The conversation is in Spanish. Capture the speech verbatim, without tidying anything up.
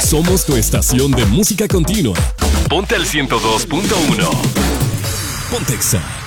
Somos tu estación de música continua. Ponte al ciento dos punto uno. Pontexa.